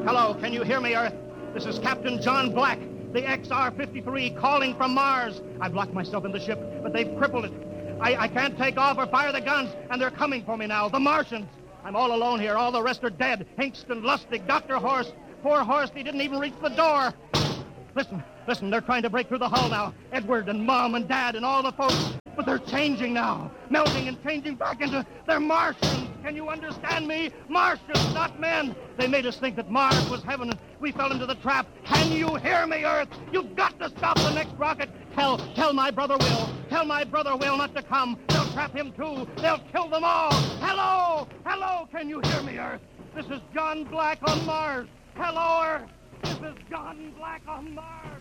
Hello, can you hear me, Earth? This is Captain John Black, the XR-53, calling from Mars. I've locked myself in the ship, but they've crippled it. I can't take off or fire the guns, and they're coming for me now, the Martians. I'm all alone here. All the rest are dead. Hinkston, Lustig, Dr. Horst. Poor Horst, he didn't even reach the door. Listen, they're trying to break through the hull now. Edward and Mom and Dad and all the folks. But they're changing now. Melting and changing back into... They're Martians. Can you understand me? Martians, not men. They made us think that Mars was heaven, and we fell into the trap. Can you hear me, Earth? You've got to stop the next rocket. Tell my brother Will. Tell my brother Will not to come. They'll trap him, too. They'll kill them all. Hello, can you hear me, Earth? This is John Black on Mars. Hello, Earth. This is John Black on Mars.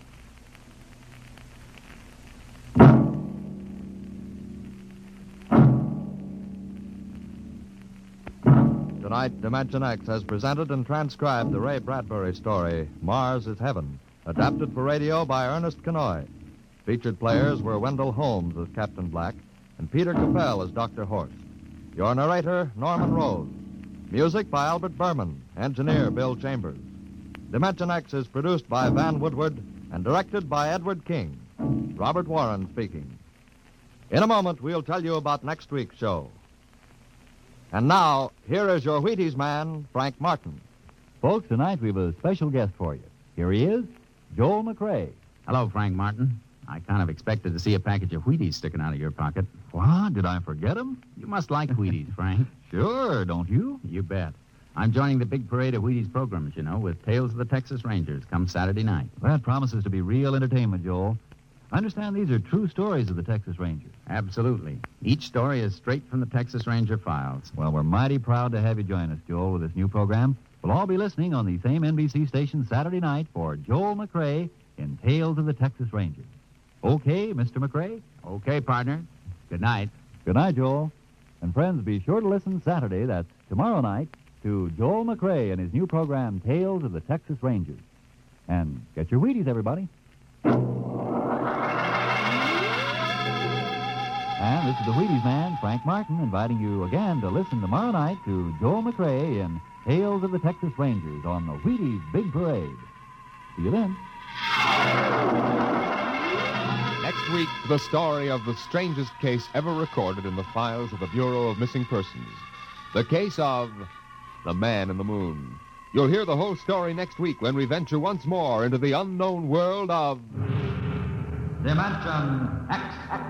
Tonight, Dimension X has presented and transcribed the Ray Bradbury story, Mars is Heaven, adapted for radio by Ernest Kenoy. Featured players were Wendell Holmes as Captain Black and Peter Capell as Dr. Horst. Your narrator, Norman Rose. Music by Albert Berman, engineer Bill Chambers. Dimension X is produced by Van Woodward and directed by Edward King. Robert Warren speaking. In a moment, we'll tell you about next week's show. And now, here is your Wheaties man, Frank Martin. Folks, tonight we have a special guest for you. Here he is, Joel McRae. Hello, Frank Martin. I kind of expected to see a package of Wheaties sticking out of your pocket. What? Did I forget him? You must like Wheaties, Frank. Sure, don't you? You bet. I'm joining the big parade of Wheaties programs, you know, with Tales of the Texas Rangers come Saturday night. That promises to be real entertainment, Joel. I understand these are true stories of the Texas Rangers. Absolutely. Each story is straight from the Texas Ranger files. Well, we're mighty proud to have you join us, Joel, with this new program. We'll all be listening on the same NBC station Saturday night for Joel McRae in Tales of the Texas Rangers. Okay, Mr. McRae? Okay, partner. Good night. Good night, Joel. And friends, be sure to listen Saturday, that's tomorrow night, to Joel McRae and his new program, Tales of the Texas Rangers. And get your Wheaties, everybody. And this is the Wheaties man, Frank Martin, inviting you again to listen tomorrow night to Joel McRae in Tales of the Texas Rangers on the Wheaties Big Parade. See you then. Next week, the story of the strangest case ever recorded in the files of the Bureau of Missing Persons. The case of the Man in the Moon. You'll hear the whole story next week when we venture once more into the unknown world of Dimension X.